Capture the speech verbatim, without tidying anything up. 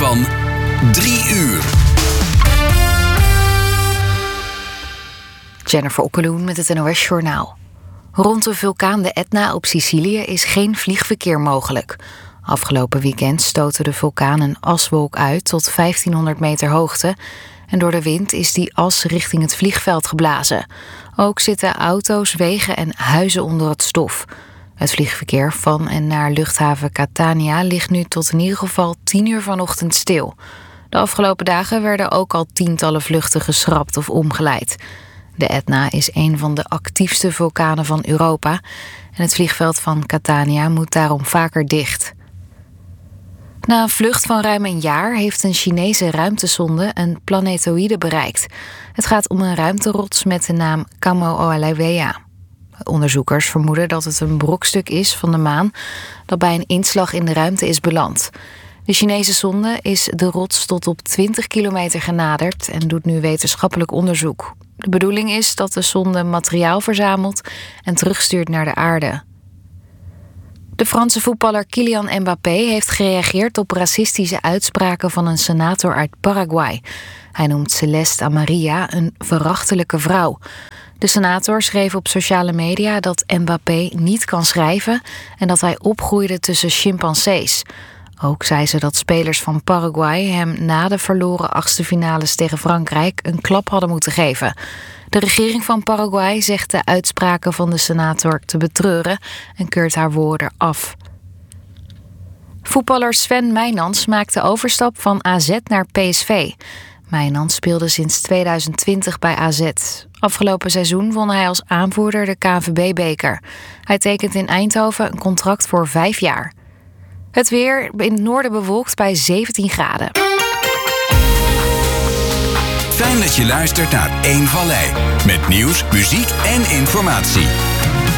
van drie uur. Jennifer Okkeloen met het N O S-journaal. Rond de vulkaan de Etna op Sicilië is geen vliegverkeer mogelijk. Afgelopen weekend stootte de vulkaan een aswolk uit tot vijftienhonderd meter hoogte. En door de wind is die as richting het vliegveld geblazen. Ook zitten auto's, wegen en huizen onder het stof. Het vliegverkeer van en naar luchthaven Catania ligt nu tot in ieder geval tien uur vanochtend stil. De afgelopen dagen werden ook al tientallen vluchten geschrapt of omgeleid. De Etna is een van de actiefste vulkanen van Europa. En het vliegveld van Catania moet daarom vaker dicht. Na een vlucht van ruim een jaar heeft een Chinese ruimtesonde een planetoïde bereikt. Het gaat om een ruimterots met de naam Kamoa-Lawea. Onderzoekers vermoeden dat het een brokstuk is van de maan dat bij een inslag in de ruimte is beland. De Chinese sonde is de rots tot op twintig kilometer genaderd en doet nu wetenschappelijk onderzoek. De bedoeling is dat de sonde materiaal verzamelt en terugstuurt naar de aarde. De Franse voetballer Kylian Mbappé heeft gereageerd op racistische uitspraken van een senator uit Paraguay. Hij noemt Celeste Amarilla een verachtelijke vrouw. De senator schreef op sociale media dat Mbappé niet kan schrijven en dat hij opgroeide tussen chimpansees. Ook zei ze dat spelers van Paraguay hem na de verloren achtste finales tegen Frankrijk een klap hadden moeten geven. De regering van Paraguay zegt de uitspraken van de senator te betreuren en keurt haar woorden af. Voetballer Sven Meijnans maakt de overstap van A Z naar P S V. Meijnans speelde sinds tweeduizend twintig bij A Z. Afgelopen seizoen won hij als aanvoerder de K N V B-beker. Hij tekent in Eindhoven een contract voor vijf jaar. Het weer in het noorden bewolkt bij zeventien graden. Fijn dat je luistert naar één Vallei. Met nieuws, muziek en informatie.